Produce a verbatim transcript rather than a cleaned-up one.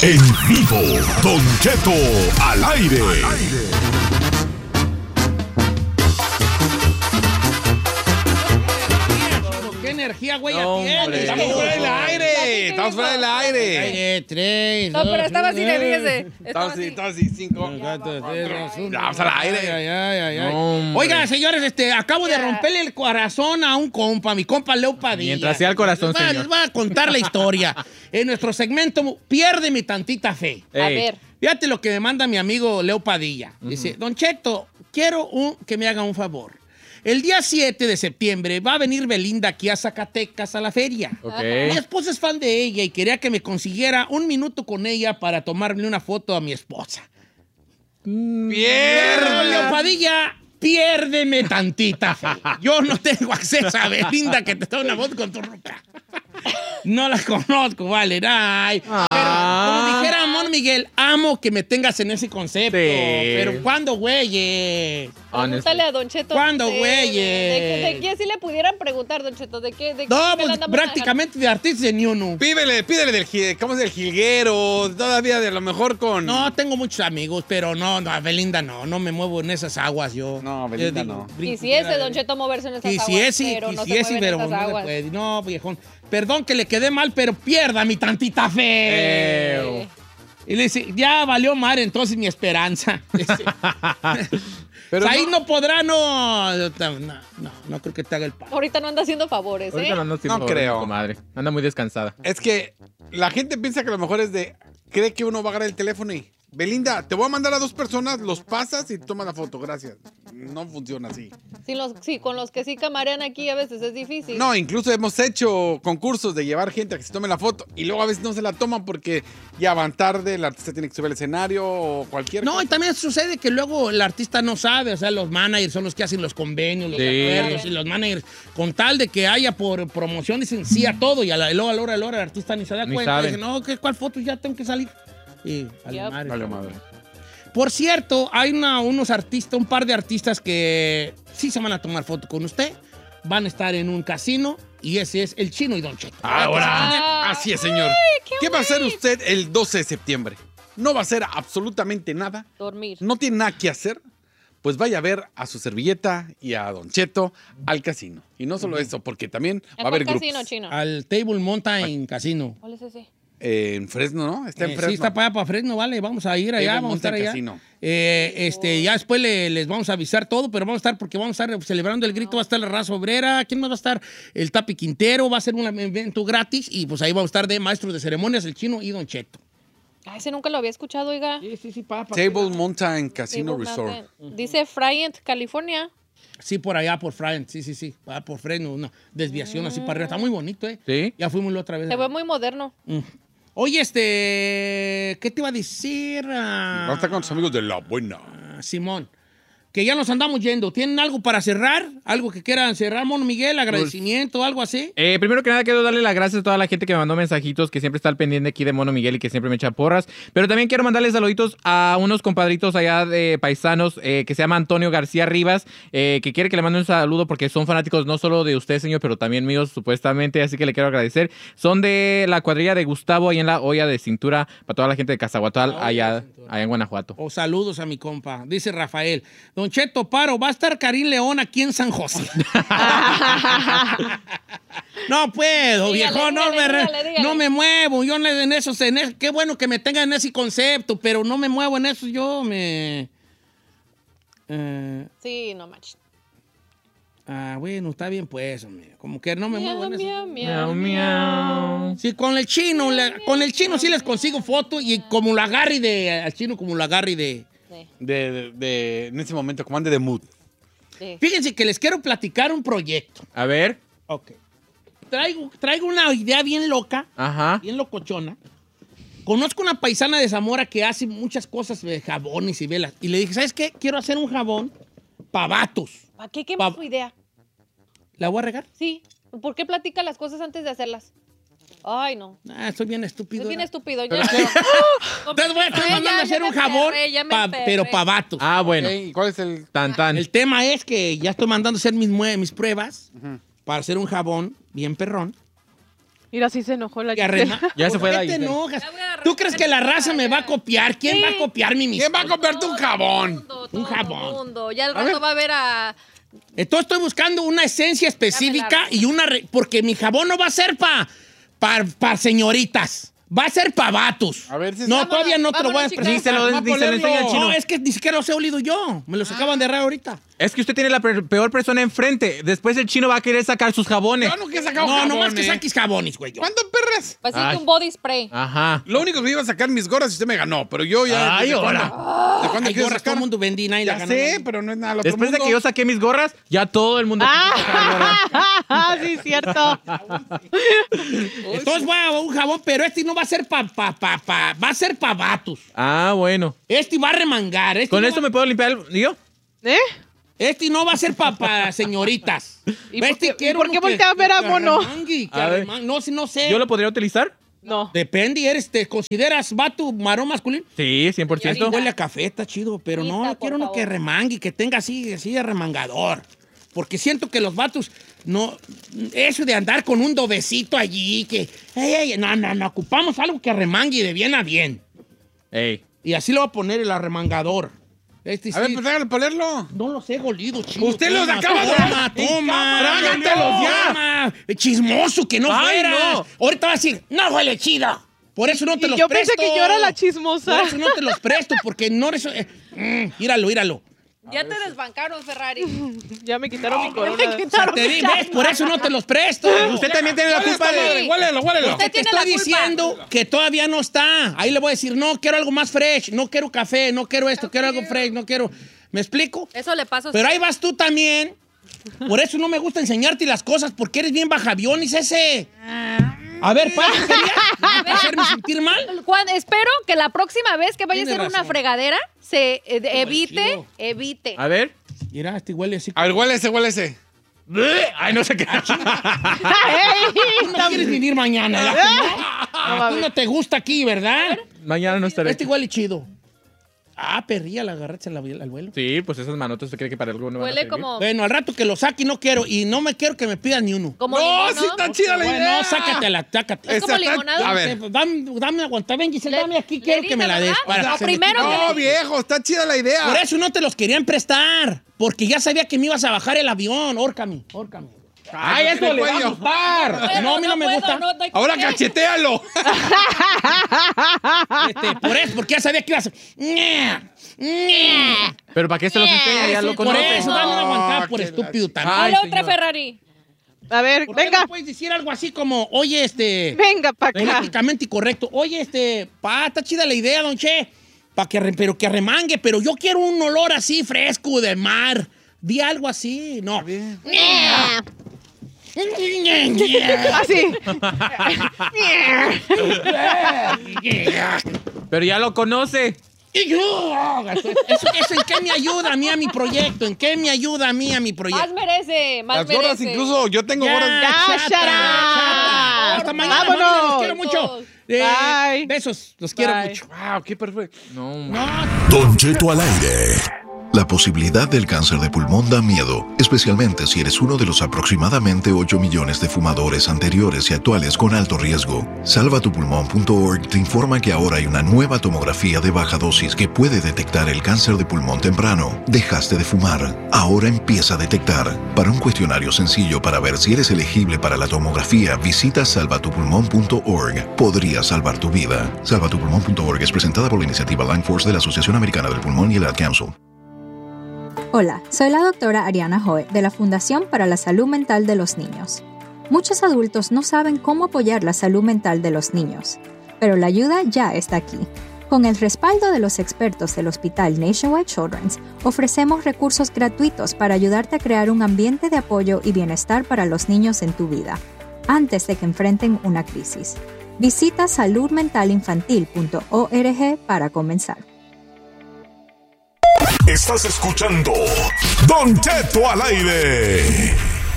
En vivo, Don Cheto al aire. Al aire. ¿Qué energía, güey? No, tienes? hombre. Estamos fuera del aire. Estamos fuera del aire. Aire, tres. No, pero estaba así, nueve. fíjese. Estamos Estaba así, así. estamos así, cinco. Vamos Vamos al aire. Ay, ay, ay, ay. No, Oigan, señores, este, acabo de Ya. romperle el corazón a un compa, mi compa Leo Padilla. Mientras sea el corazón, les voy, a- señor. les voy a contar la historia. En nuestro segmento, Piérdeme tantita fe. A Ey. ver. Fíjate lo que me manda mi amigo Leo Padilla. Dice, Don Cheto, quiero un- que me haga un favor. El día siete de septiembre va a venir Belinda aquí a Zacatecas a la feria. Ok. Mi esposa es fan de ella y quería que me consiguiera un minuto con ella para tomarle una foto a mi esposa. Pero, Leo Padilla, piérdeme tantita fe. Yo no tengo acceso a Belinda que te tome una foto con tu ropa. No las conozco, vale. Ay. Pero, como dijera Amor Miguel, amo que me tengas en ese concepto. Sí. Pero ¿cuándo, güeyes? Pregúntale a Don Cheto. ¿Cuándo, Sí, güeyes? ¿De, de, de qué si le pudieran preguntar, Don Cheto? ¿De qué? De No, qué pues le andamos prácticamente de artistas de ni uno. Pídele, pídele del, ji- ¿cómo es del jilguero? Todavía de lo mejor con... No, tengo muchos amigos, pero no, no, a Belinda no, no me muevo en esas aguas yo. No, Belinda Yo no. Y si ese Don Cheto moverse en esas aguas, Quisiese, pero no se quisiese, mueve en pero esas no se aguas. puede. No, viejón. Perdón que le quedé mal, pero pierda mi tantita fe. Ew. Y le dice, ya valió mal entonces mi esperanza. Dice, Pero ahí no- no podrá, no. No, no, no creo que te haga el paro. Ahorita no anda haciendo favores, ¿eh? Ahorita no, ando haciendo No favor, creo. comadre. Anda muy descansada. Es que la gente piensa que a lo mejor es de... Cree que uno va a agarrar el teléfono y... Belinda, te voy a mandar a dos personas, los pasas y tomas la foto, gracias. No funciona así. Sí, los, sí, con los que sí camarean aquí a veces es difícil. No, incluso hemos hecho concursos de llevar gente a que se tome la foto y luego a veces no se la toman porque ya van tarde, el artista tiene que subir al escenario o cualquier No, cosa. y también sucede que luego el artista no sabe, o sea, los managers son los que hacen los convenios, los Sí. acuerdos, y los managers, con tal de que haya por promoción, dicen sí a todo, y a la, luego a la hora, a la hora, el artista ni se da Ni cuenta, saben. dicen, no, ¿qué, ¿cuál foto? Ya tengo que salir. Y, vale Yep. madre. Vale, madre. Por cierto, hay una- unos artistas, un par de artistas que sí se van a tomar foto con usted, van a estar en un casino, y ese es el Chino y Don Cheto. Ahora, Ah. así es, señor. ¿Qué va a hacer usted el doce de septiembre? No va a hacer absolutamente nada. Dormir. No tiene nada que hacer. Pues vaya a ver a su servilleta y a Don Cheto al casino. Y no solo eso, porque también va a haber ¿En cuál grupos. casino, Chino? Al Table Mountain Casino. ¿Cuál es ese? Eh, en Fresno, ¿no? Está en Eh, Fresno. sí, está para allá, para Fresno, vale. Vamos a ir allá, Table vamos a estar Mountain allá. Casino. Eh, este, ya después le- les vamos a avisar todo, pero vamos a estar, porque vamos a estar celebrando el grito, va a estar la raza obrera, ¿quién más va a estar? El Tapi Quintero, va a ser un evento gratis, y pues ahí vamos a estar de maestros de ceremonias, el Chino y Don Cheto. Ah, ese nunca lo había escuchado, oiga. Sí, sí, sí, para, Table Mountain Casino Table Resort. Mountain. Dice Bryant, California. Sí, por allá, por Friend, sí, sí, sí, va por Fresno, una desviación así para arriba, está muy bonito, ¿eh? ¿Sí? Ya fuimos la otra vez. Se ve muy moderno. Mm. Oye, este, ¿qué te iba a decir? Ah, Va a estar con sus amigos de La Buena. ah, Simón, que ya nos andamos yendo. ¿Tienen algo para cerrar? ¿Algo que quieran cerrar, Mono Miguel? ¿Agradecimiento, algo así? Eh, primero que nada, quiero darle las gracias a toda la gente que me mandó mensajitos, que siempre está al pendiente aquí de Mono Miguel y que siempre me echa porras. Pero también quiero mandarle saluditos a unos compadritos allá de paisanos eh, que se llama Antonio García Rivas, eh, que quiere que le mande un saludo porque son fanáticos no solo de usted, señor, pero también míos, supuestamente. Así que le quiero agradecer. Son de la cuadrilla de Gustavo, ahí en la olla de cintura, para toda la gente de Cazaguatal, La olla de allá, cintura. allá en Guanajuato. O saludos a mi compa. Dice Rafael. Don Cheto Paro, va a estar Karim León aquí en San José. No puedo, Dígale, viejo. No, dígale, me, dígale, dígale. no me muevo. Yo en esos, en es- qué bueno que me tengan en ese concepto, pero no me muevo en eso. Yo me... eh, Sí, no manches. ah, bueno, está bien pues, hombre. Como que no me muevo Miau, en eso. miau, Miau, miau, miau. Sí, con el chino, le- con el chino sí les consigo foto y como lo agarre de, al chino como lo agarre de... Sí, De, de- de- en ese momento, como ande de mood. sí. Fíjense que les quiero platicar un proyecto. A ver. Ok. Traigo, traigo una idea bien loca, Ajá. bien locochona. Conozco una paisana de Zamora que hace muchas cosas de jabones y velas. Y le dije, ¿sabes qué? Quiero hacer un jabón para vatos. ¿Para qué Pa- quemas tu idea? ¿La voy a regar? Sí. ¿Por qué platica las cosas antes de hacerlas? Ay, no. Ah, estoy bien estúpido. Es bien ¿verdad? estúpido. Ya. Entonces voy a estar Ay, mandando ya, a hacer ya un me jabón, perré, ya me pa- perré. pero para vatos. Ah, bueno. Ok, ¿y cuál es el...? Tan, tan. El tema es que ya estoy mandando a hacer mis, mue- mis pruebas para hacer un jabón bien perrón. Mira, sí se enojó la Que arrema- Ya se fue ¿Por la qué te Giselle. enojas? Ya voy a agarrar ¿Tú crees que la raza ya. me va a copiar? ¿Quién Sí. va a copiar mi ¿Quién va a comprarte un jabón? Todo Un jabón. mundo. Ya el rato va a ver a... Entonces estoy buscando una esencia específica largo. y una... re- porque mi jabón no va a ser para pa, pa señoritas. Va a ser para vatos. A ver si No, está- todavía no te lo voy a vámonos, chicas. expresar. Díselo, Va a díselo, ponerlo. enseña al chino. No, es que ni siquiera los he olido yo. Me los acaban de agarrar ahorita. Es que usted tiene la pe- peor persona enfrente. Después el chino va a querer sacar sus jabones. Yo no quiero sacar un No, jabón, nomás que ¿eh? saques jabones, güey. yo. ¿Cuánto, perras? Va a ser Ay. un body spray. Ajá. Lo único que iba a sacar mis gorras y usted me ganó, pero yo ya... Ay, ¿desde ahora. cuándo? ¿De cuándo Hay quiero gorras, sacar? todo el mundo vendí, nadie la Ya ganó. sé, pero no es nada. al otro Después de mundo. que yo saqué mis gorras, ya todo el mundo. Ah, sí, cierto. Entonces voy a un jabón, pero este no va a ser pa, pa, pa, pa, va a ser pa vatos. Ah, bueno. Este va a remangar. Este ¿Con no esto va- me puedo limpiar el... ¿Yo? ¿Eh? Este no va a ser para pa señoritas. ¿Y por Este qué- quiero y por uno qué que- voltea a ver a que Mono? arremangue, que A ver. arremangue. No, sé, no sé. ¿Yo lo podría utilizar? No. Depende, ¿eres, ¿te consideras vato marón masculino? Sí, cien por Sí, ciento. huele a café, está chido, pero no, Ahorita, quiero por uno que favor. remangue, que tenga así, así de remangador. Porque siento que los vatos, no, eso de andar con un dobecito allí, que, ey, ey, no, no, no, ocupamos algo que remangue de bien a bien. Ey. Y así le voy a poner el arremangador. Este A ver, sí, pues hágale ponerlo. no los he golido, chido. Usted los Toma, acaba de- Toma, toma. Trágatelos ya. Toma. Chismoso que no Ay, fueras. no. Ahorita va a decir, no huele chido. Por eso no te Y los yo presto. pensé que yo era la chismosa. Por eso no te los presto, porque no eres... eh, mm, míralo, míralo. Ya te desbancaron, Ferrari. Ya me quitaron mi corona. O sea, te di- ¿ves? Por eso no te los presto. Usted también tiene la ¿Cuál es culpa esta madre? de... Huélelo, huélelo. Usted Te tiene estoy la culpa. diciendo que todavía no está. Ahí le voy a decir, no, quiero algo más fresh, no quiero café, no quiero esto, quiero algo fresh, no quiero... ¿Me explico? Eso le pasa a Pero usted. ahí vas tú también. Por eso no me gusta enseñarte las cosas, porque eres bien bajaviones ese. A ver, ¿para qué querías? ¿Para hacerme sentir mal? Juan, espero que la próxima vez que vaya a Tiene hacer una razón. fregadera se eh, de- evite, chido. evite. A ver. Mira, este huele así. A ver, huele ese, huele ese. Ay, no sé qué. Tú no quieres venir mañana, ¿verdad? No, ¿No? A ti no te gusta aquí, ¿verdad? Mañana no estaré. Este huele chido. Ah, perría, la agarraste al, al vuelo. Sí, pues esas manotas, ¿usted cree que para algo no van a Huele servir? como, Bueno, al rato que lo saque no quiero. Y no me quiero que me pidas ni uno. como No, limón, sí está chida la Bueno, idea. sácatela, sácate. Es como Esta está- limonada. A ver. Dame, dame aguanta. Ven, Giselle, Le- dame aquí. le Quiero dije, que me la des. ¿verdad? Para O sea, que se me primero quite. No, viejo, está chida la idea. Por eso no te los querían prestar. Porque ya sabía que me ibas a bajar el avión. Órcame, órcame. Ay, no eso tiene le va a cuello. gustar. Bueno, No, a mí no, me puedo, gusta. no, no hay Ahora por qué. cachetealo. Este, por eso, porque ya sabía que ibas a... Pero ¿para qué se los enseña? Ya lo Por conoce. eso, dame una aguantada No, por qué estúpido la- también. Ay, Dale otra señor. Ferrari. A ver, ¿Por qué venga. no puedes decir algo así como, oye, este... Venga para acá. políticamente incorrecto. Oye, este, pa, está chida la idea, don Che. Pa que, arre- pero que arremangue, pero yo quiero un olor así fresco de mar. Di algo así. No. Así. Pero ya lo conoce. ¿Eso, eso en qué me ayuda a mí a mi proyecto? ¿En qué me ayuda a mí a mi Más proyecto? merece, más Las merece. gorras incluso, yo tengo gorras. Ya, chata, shut up. chata. Hasta mañana, Vámonos. familia, los quiero mucho. Eh, Bye. Besos, los quiero Bye. mucho. Wow, qué perfecto. No. No, Don Cheto al aire. La posibilidad del cáncer de pulmón da miedo, especialmente si eres uno de los aproximadamente ocho millones de fumadores anteriores y actuales con alto riesgo. salva tu pulmón punto org te informa que ahora hay una nueva tomografía de baja dosis que puede detectar el cáncer de pulmón temprano. Dejaste de fumar, ahora empieza a detectar. Para un cuestionario sencillo para ver si eres elegible para la tomografía, visita salva tu pulmón punto org. Podría salvar tu vida. salva tu pulmón punto org es presentada por la iniciativa Lung Force de la Asociación Americana del Pulmón y el Ad Council. Hola, soy la doctora Ariana Hoe de la Fundación para la Salud Mental de los Niños. Muchos adultos no saben cómo apoyar la salud mental de los niños, pero la ayuda ya está aquí. Con el respaldo de los expertos del Hospital Nationwide Children's, ofrecemos recursos gratuitos para ayudarte a crear un ambiente de apoyo y bienestar para los niños en tu vida, antes de que enfrenten una crisis. Visita salud mental infantil punto org para comenzar. Estás escuchando Don Cheto al aire.